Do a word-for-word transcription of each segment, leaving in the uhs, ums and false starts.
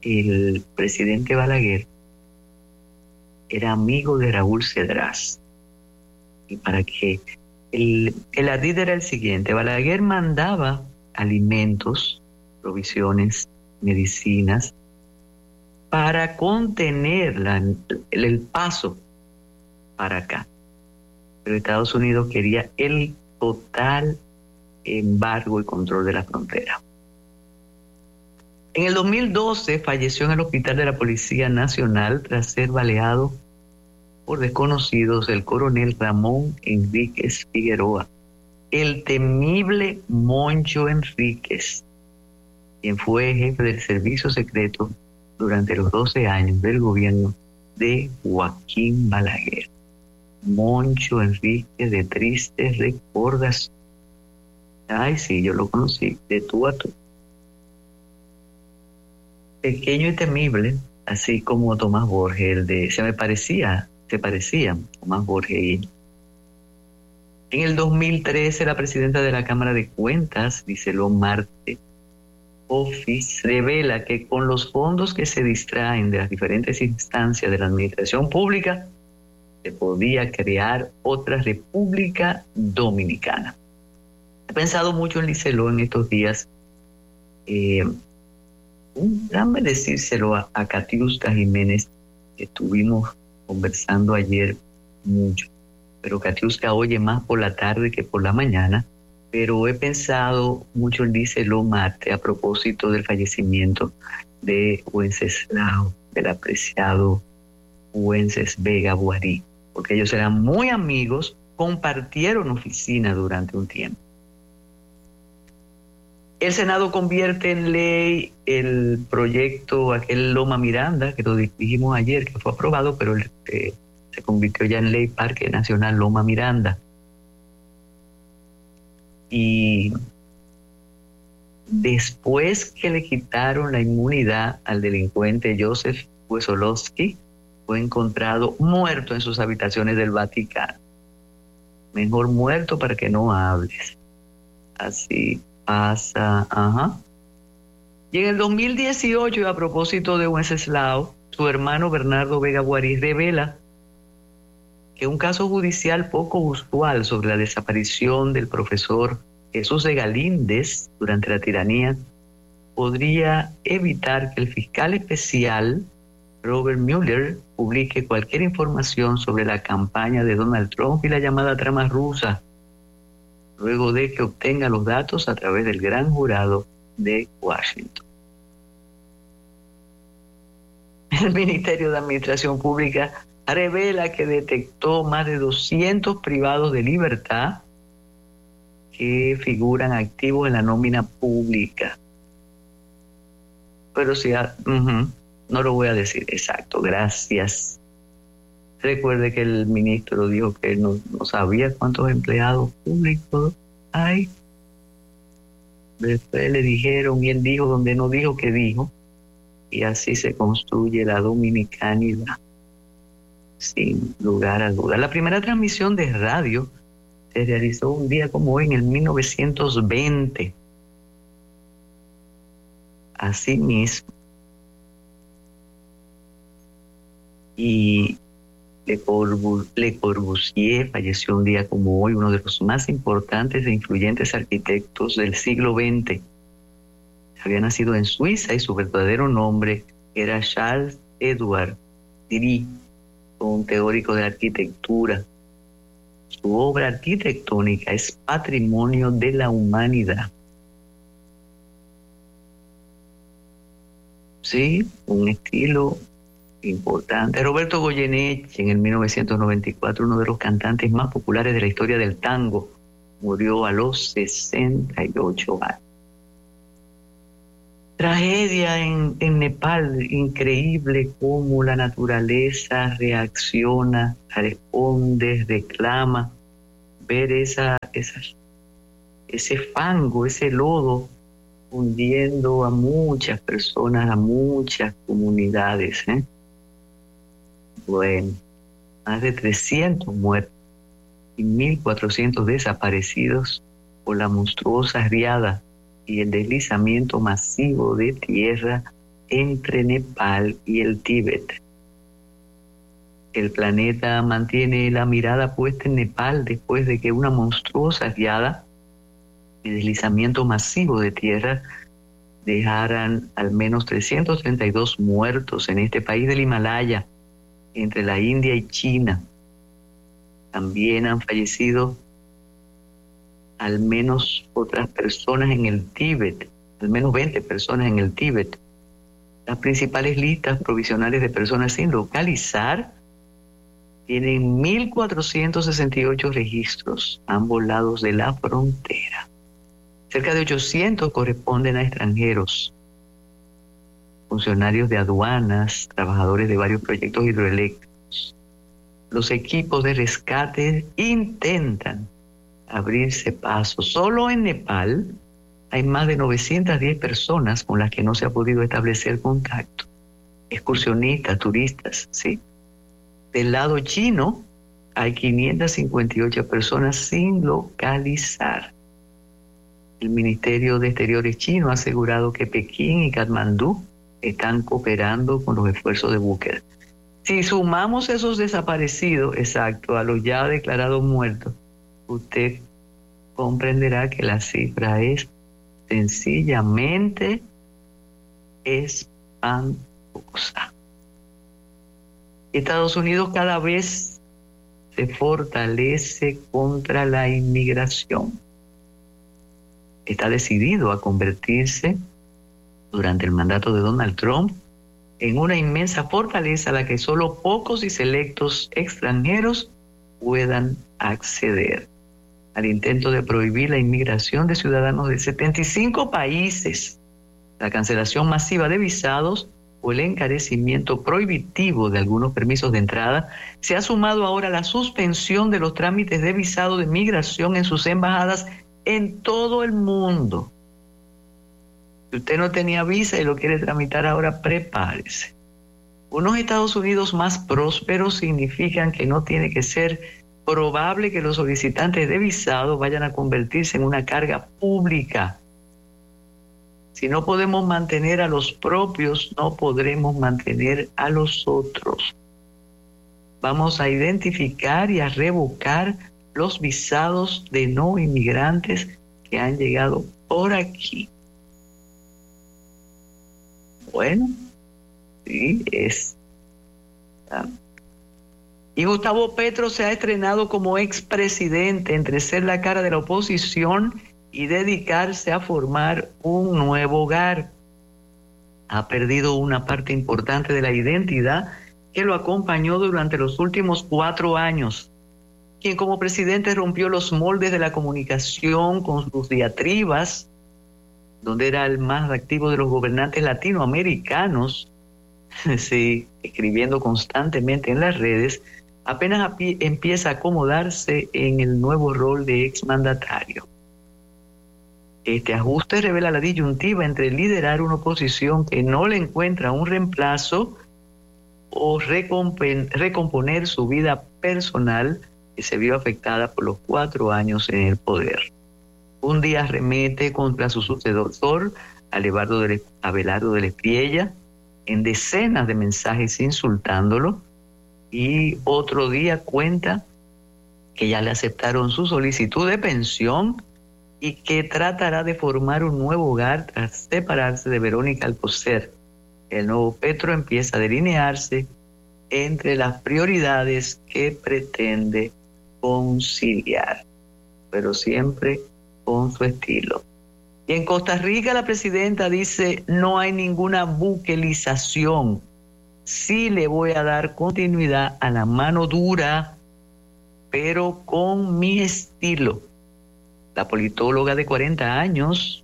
el presidente Balaguer era amigo de Raúl Cedrás. Y para que el, el ardid era el siguiente: Balaguer mandaba alimentos, provisiones, medicinas para contener la, el, el paso para acá. Pero Estados Unidos quería el total embargo y control de la frontera. En el dos mil doce falleció en el hospital de la Policía Nacional tras ser baleado por desconocidos el coronel Ramón Enríquez Figueroa, el temible Moncho Enríquez, quien fue jefe del servicio secreto durante los doce años del gobierno de Joaquín Balaguer. Moncho Enríquez, de tristes recordaciones. Ay, sí, yo lo conocí de tú a tú. Pequeño y temible, así como Tomás Borges, el de, se me parecía, se parecían Tomás Borges y él. En el dos mil trece, la presidenta de la Cámara de Cuentas, Liseló Marte Office, revela que con los fondos que se distraen de las diferentes instancias de la administración pública, se podía crear otra República Dominicana. He pensado mucho en Liseló en estos días. Eh, Déjame decírselo a, a Katiuska Jiménez, que estuvimos conversando ayer mucho, pero Katiuska oye más por la tarde que por la mañana, pero he pensado mucho en Liseló Marte a propósito del fallecimiento de Wenceslao, del apreciado Wences Vega Guarí, porque ellos eran muy amigos, compartieron oficina durante un tiempo. El Senado convierte en ley el proyecto, aquel Loma Miranda, que lo dijimos ayer, que fue aprobado, pero eh, se convirtió ya en ley Parque Nacional Loma Miranda. Y después que le quitaron la inmunidad al delincuente Joseph Wesolowski, fue encontrado muerto en sus habitaciones del Vaticano. Mejor muerto para que no hables. Así pasa, ajá. Y en el dos mil dieciocho, a propósito de Wenceslao, su hermano Bernardo Vega Guarí revela que un caso judicial poco usual sobre la desaparición del profesor Jesús de Galíndez durante la tiranía podría evitar que el fiscal especial Robert Mueller publique cualquier información sobre la campaña de Donald Trump y la llamada trama rusa, luego de que obtenga los datos a través del gran jurado de Washington. El Ministerio de Administración Pública revela que detectó más de doscientos privados de libertad que figuran activos en la nómina pública. Pero si, uh-huh, no lo voy a decir exacto, gracias. Recuerde que el ministro dijo que no, no sabía cuántos empleados públicos hay. Después le dijeron y él dijo donde no dijo que dijo. Y así se construye la dominicanidad, sin lugar a dudas. La primera transmisión de radio se realizó un día como hoy, en el mil novecientos veinte. Así mismo. Y Le Corbusier falleció un día como hoy, uno de los más importantes e influyentes arquitectos del siglo veinte. Había nacido en Suiza y su verdadero nombre era Charles Edouard Thiry, un teórico de la arquitectura. Su obra arquitectónica es patrimonio de la humanidad. Sí, un estilo importante. Roberto Goyeneche, en el mil novecientos noventa y cuatro, uno de los cantantes más populares de la historia del tango, murió a los sesenta y ocho años. Tragedia en, en Nepal, increíble cómo la naturaleza reacciona, responde, reclama. Ver esa, esa, ese fango, ese lodo hundiendo a muchas personas, a muchas comunidades, ¿eh? Bueno, más de trescientos muertos y mil cuatrocientos desaparecidos por la monstruosa riada y el deslizamiento masivo de tierra entre Nepal y el Tíbet. El planeta mantiene la mirada puesta en Nepal después de que una monstruosa geada y deslizamiento masivo de tierra dejaran al menos trescientos treinta y dos muertos en este país del Himalaya, entre la India y China. También han fallecido al menos otras personas en el Tíbet, al menos veinte personas en el Tíbet. Las principales listas provisionales de personas sin localizar tienen mil cuatrocientos sesenta y ocho registros a ambos lados de la frontera. Cerca de ochocientos corresponden a extranjeros, funcionarios de aduanas, trabajadores de varios proyectos hidroeléctricos. Los equipos de rescate intentan abrirse paso. Solo en Nepal hay más de novecientas diez personas con las que no se ha podido establecer contacto. Excursionistas, turistas, ¿sí? Del lado chino hay quinientas cincuenta y ocho personas sin localizar. El Ministerio de Exteriores chino ha asegurado que Pekín y Katmandú están cooperando con los esfuerzos de búsqueda. Si sumamos esos desaparecidos, exacto, a los ya declarados muertos, usted comprenderá que la cifra es sencillamente espantosa. Estados Unidos cada vez se fortalece contra la inmigración. Está decidido a convertirse, durante el mandato de Donald Trump, en una inmensa fortaleza a la que solo pocos y selectos extranjeros puedan acceder. Al intento de prohibir la inmigración de ciudadanos de setenta y cinco países, la cancelación masiva de visados o el encarecimiento prohibitivo de algunos permisos de entrada, se ha sumado ahora la suspensión de los trámites de visado de migración en sus embajadas en todo el mundo. Si usted no tenía visa y lo quiere tramitar ahora, prepárese. Unos Estados Unidos más prósperos significan que no tiene que ser probable que los solicitantes de visado vayan a convertirse en una carga pública. Si no podemos mantener a los propios, no podremos mantener a los otros. Vamos a identificar y a revocar los visados de no inmigrantes que han llegado por aquí. Bueno, sí, es. Y Gustavo Petro se ha estrenado como expresidente entre ser la cara de la oposición y dedicarse a formar un nuevo hogar. Ha perdido una parte importante de la identidad que lo acompañó durante los últimos cuatro años. Quien como presidente rompió los moldes de la comunicación con sus diatribas, donde era el más activo de los gobernantes latinoamericanos, sí, escribiendo constantemente en las redes, apenas empieza a acomodarse en el nuevo rol de exmandatario. Este ajuste revela la disyuntiva entre liderar una oposición que no le encuentra un reemplazo o recomponer su vida personal que se vio afectada por los cuatro años en el poder. Un día arremete contra su sucesor, Abelardo de, Abelardo de la Espriella, en decenas de mensajes insultándolo, y otro día cuenta que ya le aceptaron su solicitud de pensión y que tratará de formar un nuevo hogar tras separarse de Verónica Alcocer. El nuevo Petro empieza a delinearse entre las prioridades que pretende conciliar, pero siempre con su estilo. Y en Costa Rica la presidenta dice: no hay ninguna buquelización, sí le voy a dar continuidad a la mano dura, pero con mi estilo. La politóloga de cuarenta años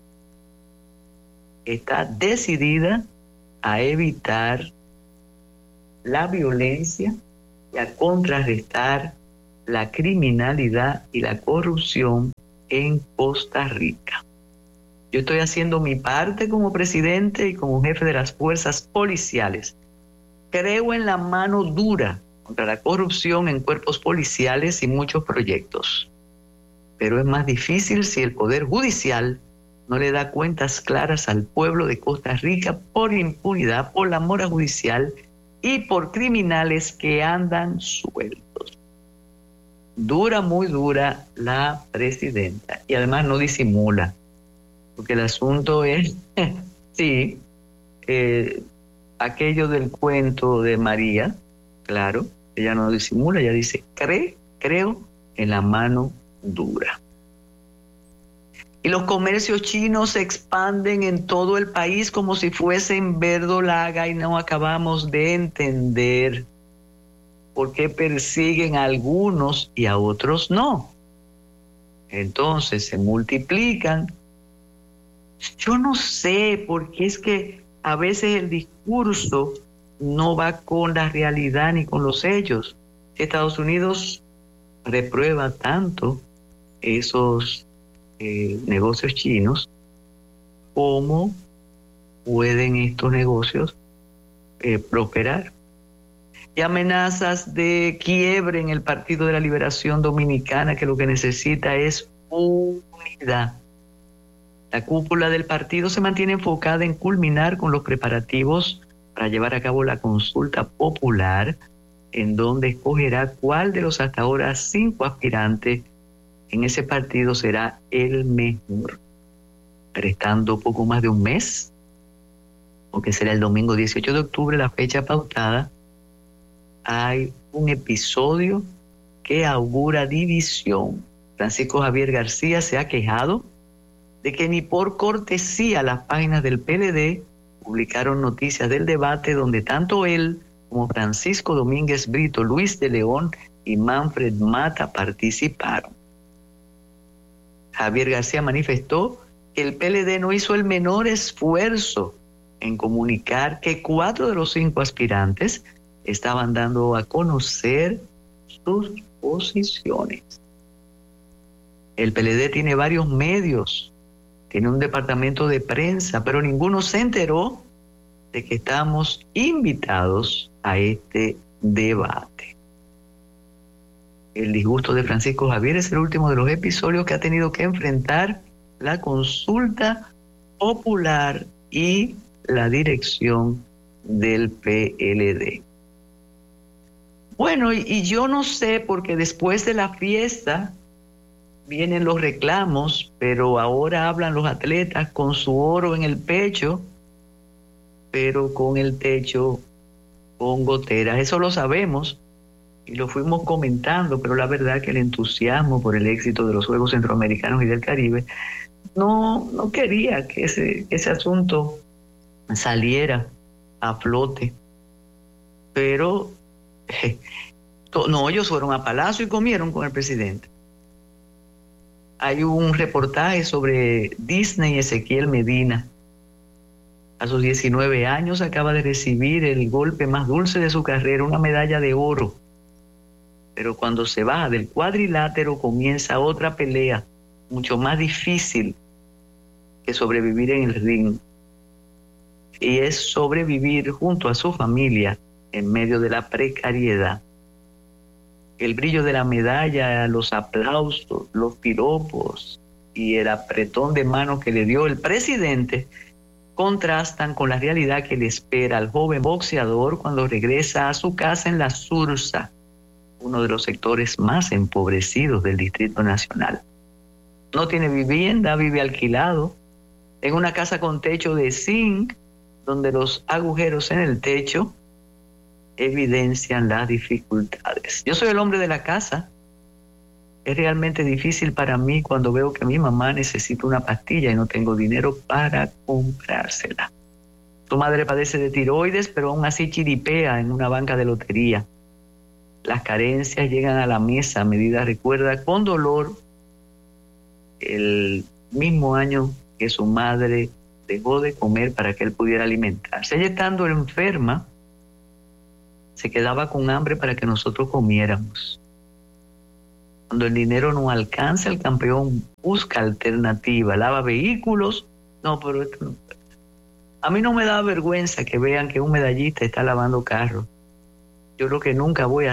está decidida a evitar la violencia y a contrarrestar la criminalidad y la corrupción en Costa Rica. Yo estoy haciendo mi parte como presidente y como jefe de las fuerzas policiales. Creo en la mano dura contra la corrupción en cuerpos policiales y muchos proyectos. Pero es más difícil si el Poder Judicial no le da cuentas claras al pueblo de Costa Rica por impunidad, por la mora judicial y por criminales que andan sueltos. Dura, muy dura la presidenta, y además no disimula, porque el asunto es, sí, eh, aquello del cuento de María, claro, ella no disimula, ella dice, cree, creo en la mano dura. Y los comercios chinos se expanden en todo el país como si fuesen verdolaga, y no acabamos de entender por qué persiguen a algunos y a otros no. Entonces se multiplican. Yo no sé, porque es que a veces el discurso no va con la realidad ni con los hechos. Estados Unidos reprueba tanto esos eh, negocios chinos, ¿cómo pueden estos negocios eh, prosperar? Y amenazas de quiebre en el Partido de la Liberación Dominicana, que lo que necesita es unidad. La cúpula del partido se mantiene enfocada en culminar con los preparativos para llevar a cabo la consulta popular, en donde escogerá cuál de los hasta ahora cinco aspirantes en ese partido será el mejor. Restando poco más de un mes, o que será el domingo dieciocho de octubre, la fecha pautada, hay un episodio que augura división. Francisco Javier García se ha quejado de que ni por cortesía las páginas del P L D publicaron noticias del debate donde tanto él como Francisco Domínguez Brito, Luis de León y Manfred Mata participaron. Javier García manifestó que el P L D no hizo el menor esfuerzo en comunicar que cuatro de los cinco aspirantes estaban dando a conocer sus posiciones. El P L D tiene varios medios, tiene un departamento de prensa, pero ninguno se enteró de que estamos invitados a este debate. El disgusto de Francisco Javier es el último de los episodios que ha tenido que enfrentar la consulta popular y la dirección del P L D. Bueno, y, y yo no sé, porque después de la fiesta vienen los reclamos, pero ahora hablan los atletas con su oro en el pecho, pero con el techo con goteras. Eso lo sabemos y lo fuimos comentando, pero la verdad que el entusiasmo por el éxito de los Juegos Centroamericanos y del Caribe no, no quería que ese, ese asunto saliera a flote. Pero eh, no, ellos fueron a Palacio y comieron con el presidente. Hay un reportaje sobre Disney y Ezequiel Medina. A sus diecinueve años acaba de recibir el golpe más dulce de su carrera, una medalla de oro. Pero cuando se baja del cuadrilátero comienza otra pelea, mucho más difícil que sobrevivir en el ring. Y es sobrevivir junto a su familia en medio de la precariedad. El brillo de la medalla, los aplausos, los piropos y el apretón de mano que le dio el presidente contrastan con la realidad que le espera al joven boxeador cuando regresa a su casa en La Sursa, uno de los sectores más empobrecidos del Distrito Nacional. No tiene vivienda, vive alquilado, en una casa con techo de zinc, donde los agujeros en el techo evidencian las dificultades. Yo soy el hombre de la casa. Es realmente difícil para mí cuando veo que mi mamá necesita una pastilla y no tengo dinero para comprársela. Su madre padece de tiroides, pero aún así chiripea en una banca de lotería. Las carencias llegan a la mesa a medida, recuerda con dolor el mismo año que su madre dejó de comer para que él pudiera alimentarse. Ella, estando enferma, se quedaba con hambre para que nosotros comiéramos. Cuando el dinero no alcanza, el campeón busca alternativa, lava vehículos. No, pero esto no. A mí no me da vergüenza que vean que un medallista está lavando carros. Yo creo que nunca voy a